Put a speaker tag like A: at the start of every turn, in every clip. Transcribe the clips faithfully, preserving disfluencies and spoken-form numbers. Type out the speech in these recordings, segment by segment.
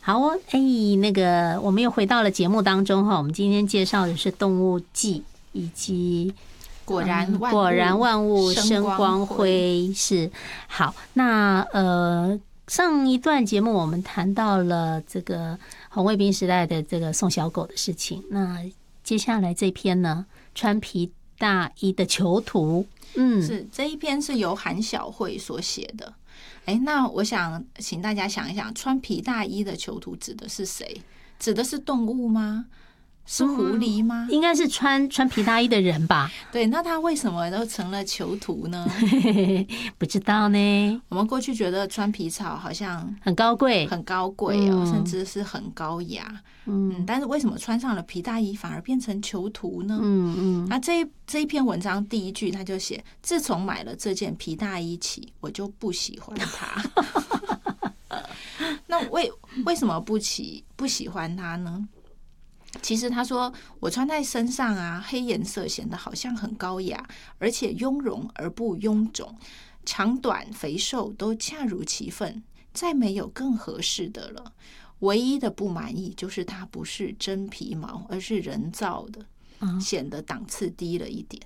A: 好哦，哎，那个我们又回到了节目当中哈。我们今天介绍的是动物记以及
B: 果然万物、
A: 嗯、果然万物生光辉是好。那呃，上一段节目我们谈到了这个红卫兵时代的这个送小狗的事情。那接下来这篇呢，穿皮大衣的囚徒，嗯，
B: 是这一篇是由韩晓慧所写的。哎，那我想请大家想一想，穿皮大衣的囚徒指的是谁？指的是动物吗？是狐狸吗？
A: 应该是穿穿皮大衣的人吧。
B: 对，那他为什么都成了囚徒呢？
A: 不知道呢。
B: 我们过去觉得穿皮草好像
A: 很高贵，
B: 很高贵哦，嗯、甚至是很高雅。嗯，但是为什么穿上了皮大衣反而变成囚徒呢？嗯嗯。那这一这一篇文章第一句他就写：自从买了这件皮大衣起，我就不喜欢它。那为为什么不喜不喜欢它呢？其实他说，我穿在身上啊，黑颜色显得好像很高雅，而且雍容而不臃肿，长短肥瘦都恰如其分，再没有更合适的了。唯一的不满意就是它不是真皮毛，而是人造的，显得档次低了一点。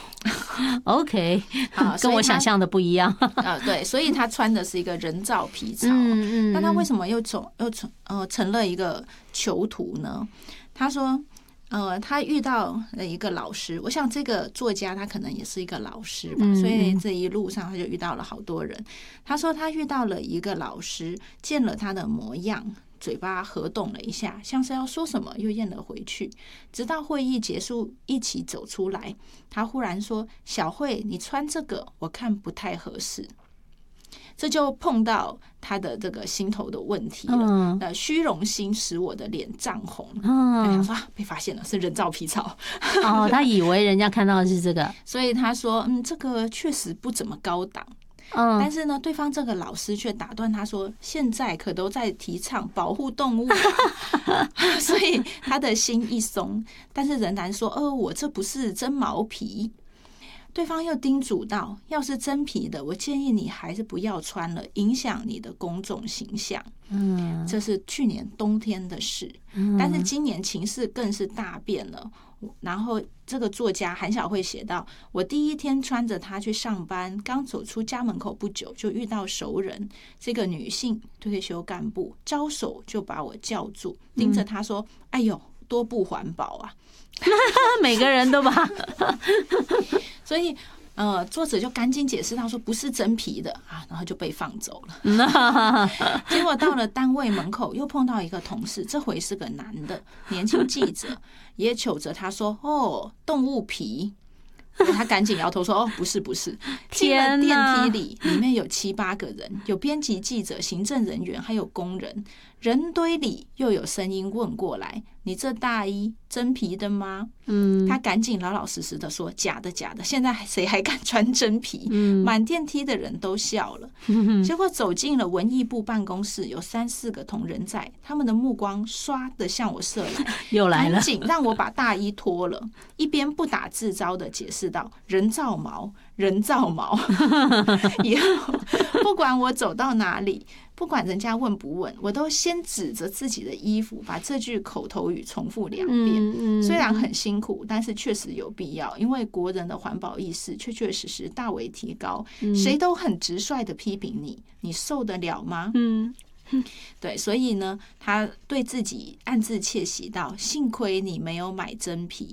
A: OK， 跟我想象的不一样
B: 啊。对，所以他穿的是一个人造皮草。嗯嗯。那他为什么又从又从呃成了一个囚徒呢？他说，呃，他遇到了一个老师，我想这个作家他可能也是一个老师吧，嗯、所以这一路上他就遇到了好多人。他说他遇到了一个老师，见了他的模样，嘴巴合动了一下，像是要说什么，又咽了回去。直到会议结束，一起走出来，他忽然说：“小慧，你穿这个，我看不太合适。”这就碰到他的这个心头的问题了。嗯、呃，虚荣心使我的脸涨红。嗯，他说、啊、被发现了，是人造皮草。
A: 哦，他以为人家看到的是这个，
B: 所以他说：“嗯，这个确实不怎么高档。”嗯，但是呢，对方这个老师却打断他说：“现在可都在提倡保护动物。”所以他的心一松，但是仍然说：“呃，我这不是真毛皮。”对方又叮嘱道：“要是真皮的，我建议你还是不要穿了，影响你的公众形象。”嗯，这是去年冬天的事，嗯、但是今年情势更是大变了。然后这个作家韩晓慧写道：“我第一天穿着它去上班，刚走出家门口不久，就遇到熟人，这个女性退休干部，招手就把我叫住，盯着她说：‘哎呦，多不环保啊！’
A: 每个人都把。”
B: 所以，呃，作者就赶紧解释，他说不是真皮的啊，然后就被放走了。结果到了单位门口，又碰到一个同事，这回是个男的，年轻记者，也糗着他说：“哦，动物皮。”他赶紧摇头说：“哦，不是，不是。”进了电梯里，里面有七八个人，有编辑、记者、行政人员，还有工人。人堆里又有声音问过来：“你这大衣真皮的吗？”嗯，他赶紧老老实实的说：“假的，假的。”现在谁还敢穿真皮？嗯，满电梯的人都笑了。嗯、结果走进了文艺部办公室，有三四个同仁在，他们的目光唰的向我射来，
A: 又来了，
B: 赶紧让我把大衣脱了，一边不打自招的解释道：“人造毛，人造毛。”以后不管我走到哪里，不管人家问不问，我都先指着自己的衣服，把这句口头语重复两遍。嗯嗯、虽然很辛苦，但是确实有必要，因为国人的环保意识确确实实大为提高。嗯、谁都很直率的批评你，你受得了吗？嗯，对，所以呢，他对自己暗自窃喜道：幸亏你没有买真皮。